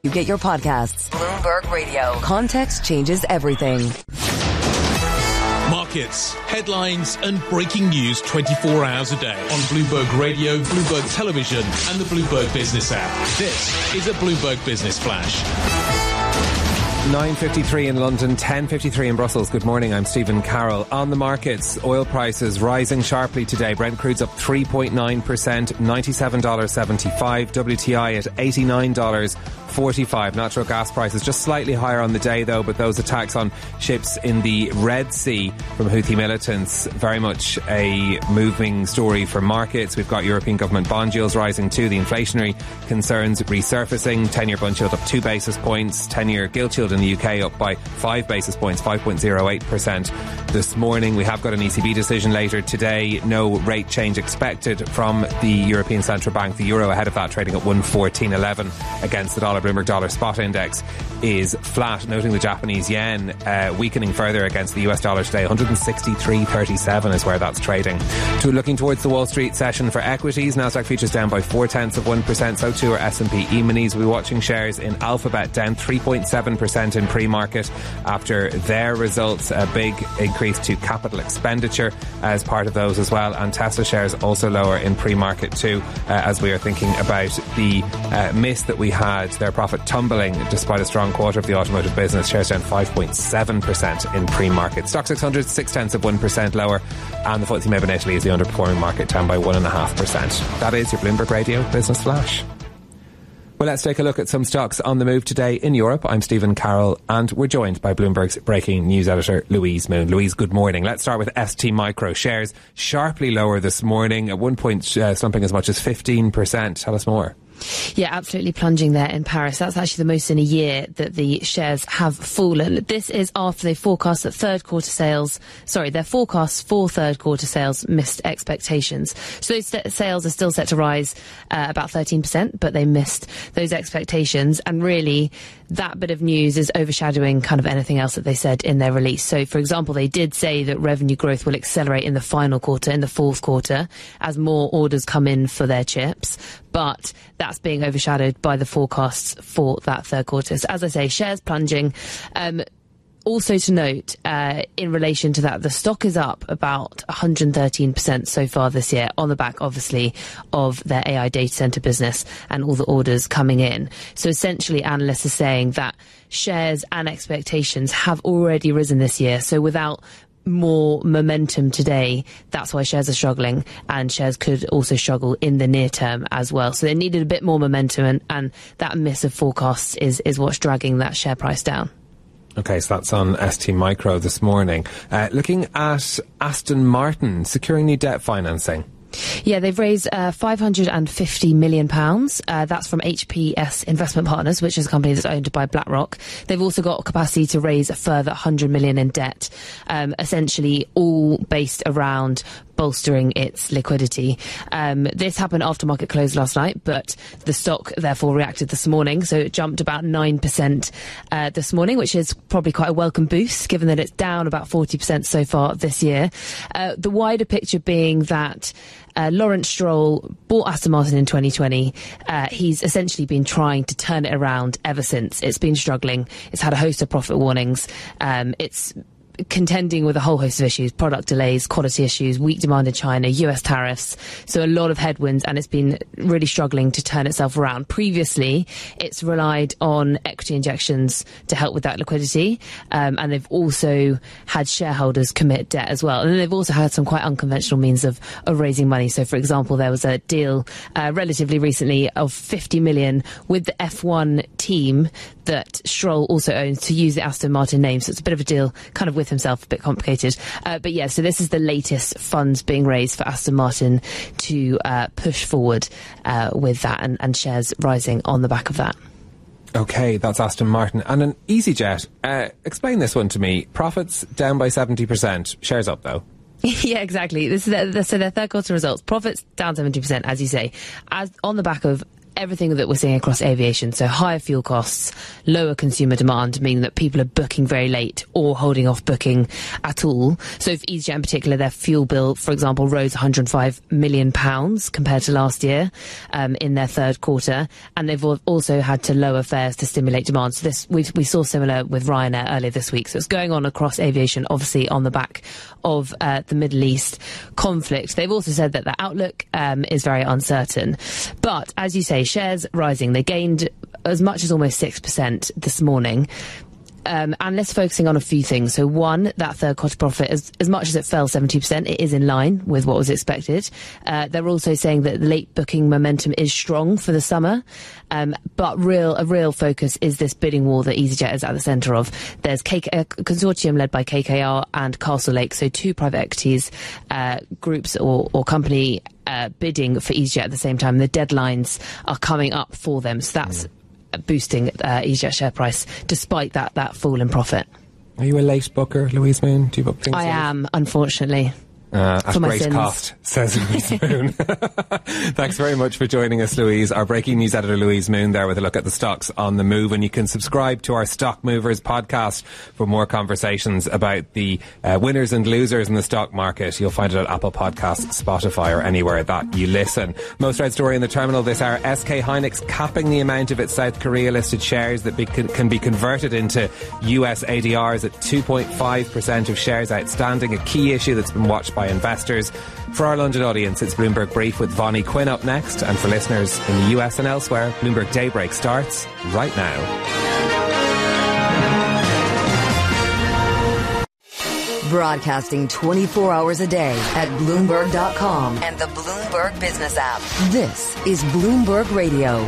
You get your podcasts. Bloomberg Radio. Context changes everything. Markets, headlines and breaking news 24 hours a day on Bloomberg Radio, Bloomberg Television and the Bloomberg Business app. This is a Bloomberg Business Flash. 9:53 in London, 10:53 in Brussels. Good morning, I'm Stephen Carroll. On the markets, oil prices rising sharply today. Brent crude's up 3.9%, $97.75. WTI at $89.45. Natural gas prices just slightly higher on the day though, but those attacks on ships in the Red Sea from Houthi militants, very much a moving story for markets. We've got European government bond yields rising too, the inflationary concerns resurfacing. 10-year bond yield up 2 basis points, 10-year gilt yield in the UK up by 5 basis points, 5.08% this morning. We have got an ECB decision later today. No rate change expected from the European Central Bank. The euro ahead of that trading at 114.11 against the dollar. Bloomberg dollar spot index is flat, noting the Japanese yen weakening further against the US dollar today. 163.37 is where that's trading. Looking towards the Wall Street session for equities, Nasdaq futures down by 0.4%, so too are S&P E-minis. We're watching shares in Alphabet down 3.7% in pre-market after their results. A big increase to capital expenditure as part of those as well, and Tesla shares also lower in pre-market too, as we are thinking about the miss that we had, their profit tumbling despite a strong quarter of the automotive business. Shares down 5.7% in pre-market. Stock 600 0.6% lower, and the FTSE MIB in Italy is the underperforming market, down by 1.5%. That is your Bloomberg Radio Business Flash. Well, let's take a look at some stocks on the move today in Europe. I'm Stephen Carroll, and we're joined by Bloomberg's breaking news editor, Louise Moon. Louise, good morning. Let's start with ST Micro. Shares sharply lower this morning, at one point slumping as much as 15%. Tell us more. Yeah, absolutely plunging there in Paris. That's actually the most in a year that the shares have fallen. This is after they forecast that their forecasts for third quarter sales missed expectations. So those sales are still set to rise about 13%, but they missed those expectations. And really, that bit of news is overshadowing kind of anything else that they said in their release. So, for example, they did say that revenue growth will accelerate in the final quarter, in the fourth quarter, as more orders come in for their chips. But that's being overshadowed by the forecasts for that third quarter. So, as I say, shares plunging. Also to note, in relation to that, the stock is up about 113% so far this year, on the back, obviously, of their AI data center business and all the orders coming in. So essentially, analysts are saying that shares and expectations have already risen this year. So without more momentum today, that's why shares are struggling, and shares could also struggle in the near term as well. So they needed a bit more momentum, and that miss of forecasts is what's dragging that share price down. Okay, so that's on ST Micro this morning. Looking at Aston Martin, securing new debt financing. Yeah, they've raised £550 million. That's from HPS Investment Partners, which is a company that's owned by BlackRock. They've also got capacity to raise a further $100 million in debt, essentially all based around bolstering its liquidity. This happened after market close last night, but the stock therefore reacted this morning. So it jumped about 9% this morning, which is probably quite a welcome boost, given that it's down about 40% so far this year. The wider picture being that Lawrence Stroll bought Aston Martin in 2020. He's essentially been trying to turn it around ever since. It's been struggling. It's had a host of profit warnings. It's contending with a whole host of issues: product delays, quality issues, weak demand in China, US tariffs. So a lot of headwinds, and it's been really struggling to turn itself around. Previously, it's relied on equity injections to help with that liquidity, and they've also had shareholders commit debt as well. And then they've also had some quite unconventional means of raising money. So, for example, there was a deal relatively recently of $50 million with the F1 team that Stroll also owns, to use the Aston Martin name. So it's a bit of a deal kind of with himself, a bit complicated. But yeah, so this is the latest funds being raised for Aston Martin to push forward with that, and shares rising on the back of that. Okay, that's Aston Martin. And an EasyJet. Explain this one to me. Profits down by 70%. Shares up, though. Yeah, exactly. So their third quarter results. Profits down 70%, as you say, as on the back of everything that we're seeing across aviation. So higher fuel costs, lower consumer demand, meaning that people are booking very late or holding off booking at all. So for EasyJet in particular, their fuel bill, for example, rose £105 million compared to last year in their third quarter. And they've also had to lower fares to stimulate demand. So this we saw similar with Ryanair earlier this week. So it's going on across aviation, obviously on the back of the Middle East conflict. They've also said that the outlook is very uncertain. But as you say, shares rising. They gained as much as almost 6% this morning. And let's focusing on a few things. So one, that third quarter profit, as much as it fell 70%, it is in line with what was expected. They're also saying that the late booking momentum is strong for the summer. But a real focus is this bidding war that EasyJet is at the centre of. There's a consortium led by KKR and Castlelake, so two private equities groups or company bidding for EasyJet at the same time. The deadlines are coming up for them, so that's boosting EasyJet share price despite that fall in profit. Are you a late booker, Louise Moon? Do you book things? I am, unfortunately. At great cost, says Louise Moon. Thanks very much for joining us, Louise. Our breaking news editor, Louise Moon, there with a look at the stocks on the move. And you can subscribe to our Stock Movers podcast for more conversations about the winners and losers in the stock market. You'll find it at Apple Podcasts, Spotify, or anywhere that you listen. Most read story in the terminal this hour: SK Hynix capping the amount of its South Korea listed shares that can be converted into US ADRs at 2.5% of shares outstanding, a key issue that's been watched by investors. For our London audience, it's Bloomberg Brief with Vonnie Quinn up next. And for listeners in the US and elsewhere, Bloomberg Daybreak starts right now. Broadcasting 24 hours a day at Bloomberg.com and the Bloomberg Business app. This is Bloomberg Radio.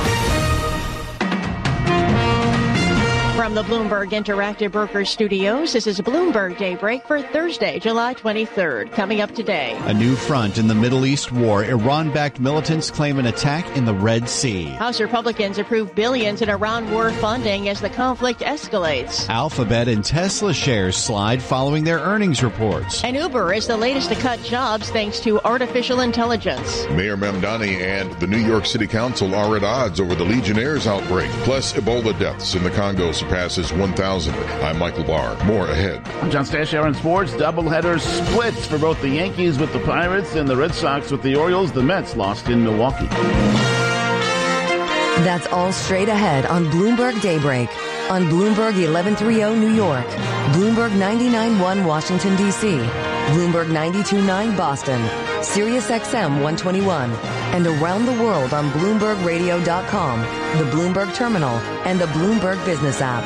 From the Bloomberg Interactive Brokers Studios, this is Bloomberg Daybreak for Thursday, July 23rd. Coming up today. A new front in the Middle East war. Iran-backed militants claim an attack in the Red Sea. House Republicans approve billions in Iran war funding as the conflict escalates. Alphabet and Tesla shares slide following their earnings reports. And Uber is the latest to cut jobs thanks to artificial intelligence. Mayor Mamdani and the New York City Council are at odds over the Legionnaires' outbreak. Plus, Ebola deaths in the Congo surpasses 1,000. I'm Michael Barr. More ahead. I'm John Stashower in sports. Doubleheader splits for both the Yankees with the Pirates and the Red Sox with the Orioles. The Mets lost in Milwaukee. That's all straight ahead on Bloomberg Daybreak. On Bloomberg 1130 New York, Bloomberg 99.1 Washington, D.C., Bloomberg 92.9 Boston, Sirius XM 121, and around the world on BloombergRadio.com, the Bloomberg Terminal, and the Bloomberg Business app.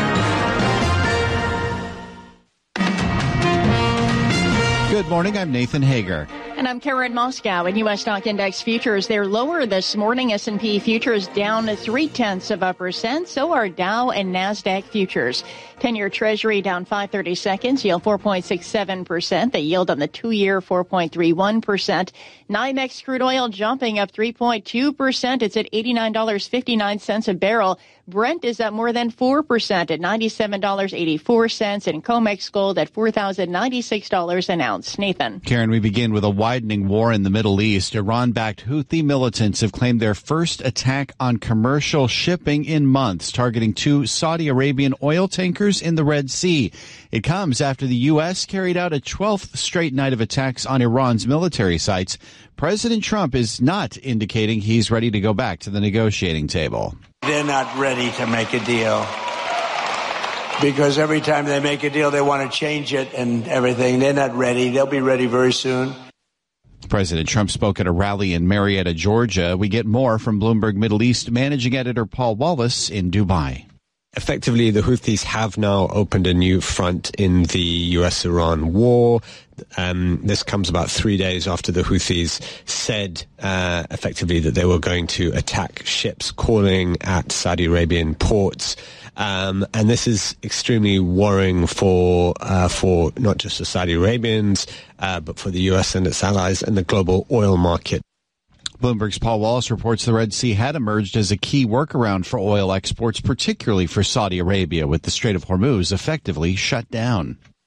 Good morning, I'm Nathan Hager. And I'm Karen Moscow. In U.S. stock index futures, they're lower this morning. S&P futures down 0.3%. So are Dow and NASDAQ futures. 10-year Treasury down 5/30 seconds, yield 4.67%. The yield on the 2-year 4.31%. NYMEX crude oil jumping up 3.2%. It's at $89.59 a barrel. Brent is up more than 4% at $97.84, and COMEX gold at $4,096 an ounce. Nathan. Karen, we begin with a widening war in the Middle East. Iran-backed Houthi militants have claimed their first attack on commercial shipping in months, targeting 2 Saudi Arabian oil tankers in the Red Sea. It comes after the U.S. carried out a 12th straight night of attacks on Iran's military sites. President Trump is not indicating he's ready to go back to the negotiating table. They're not ready to make a deal because every time they make a deal, they want to change it and everything. They're not ready. They'll be ready very soon. President Trump spoke at a rally in Marietta, Georgia. We get more from Bloomberg Middle East managing editor Paul Wallace in Dubai. Effectively, the Houthis have now opened a new front in the US-Iran war. This comes about 3 days after the Houthis said effectively that they were going to attack ships calling at Saudi Arabian ports. And this is extremely worrying for not just the Saudi Arabians, but for the US and its allies and the global oil market. Bloomberg's Paul Wallace reports the Red Sea had emerged as a key workaround for oil exports, particularly for Saudi Arabia, with the Strait of Hormuz effectively shut down.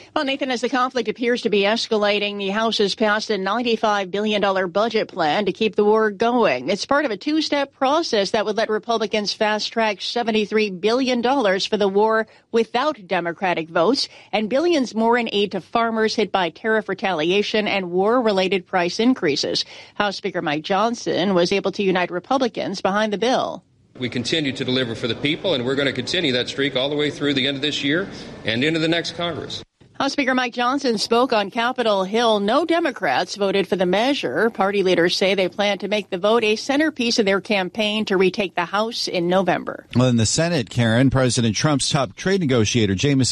Well, Nathan, as the conflict appears to be escalating, the House has passed a $95 billion budget plan to keep the war going. It's part of a two-step process that would let Republicans fast-track $73 billion for the war without Democratic votes and billions more in aid to farmers hit by tariff retaliation and war-related price increases. House Speaker Mike Johnson was able to unite Republicans behind the bill. We continue to deliver for the people, and we're going to continue that streak all the way through the end of this year and into the next Congress. House Speaker Mike Johnson spoke on Capitol Hill. No Democrats voted for the measure. Party leaders say they plan to make the vote a centerpiece of their campaign to retake the House in November. Well, in the Senate, Karen, President Trump's top trade negotiator, James